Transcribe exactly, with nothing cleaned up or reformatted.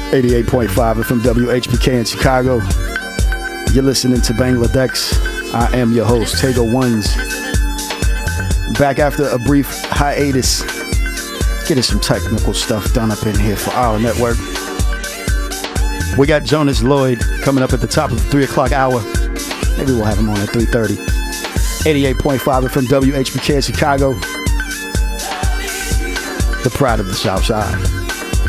eighty-eight point five F M W H P K in Chicago. You're listening to Bangladesh. I am your host, Tego Ones. Back after a brief hiatus, getting some technical stuff done up in here for our network. We got Jonas Lloyd coming up at the top of the three o'clock hour. Maybe we'll have him on at three thirty. eighty-eight point five F M W H P K in Chicago. The pride of the South Side.